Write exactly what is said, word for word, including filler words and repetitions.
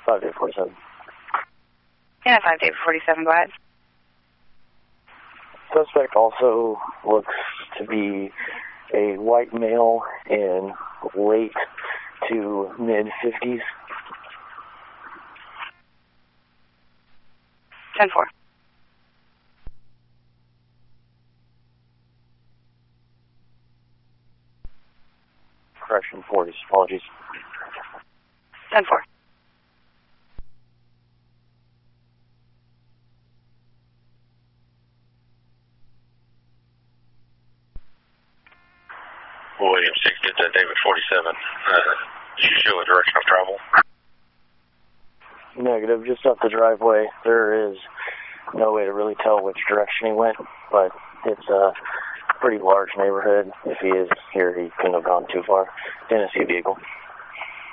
five David forty-seven. Yeah, five David forty-seven, go ahead. Suspect also looks to be a white male in late to mid-fifties. ten four. Correction, forties. Apologies. ten four. William six, get that David forty-seven. Uh, did you show a direction of travel? Negative, just up the driveway. There is no way to really tell which direction he went, but it's a pretty large neighborhood. If he is here, he couldn't have gone too far. Tennessee vehicle.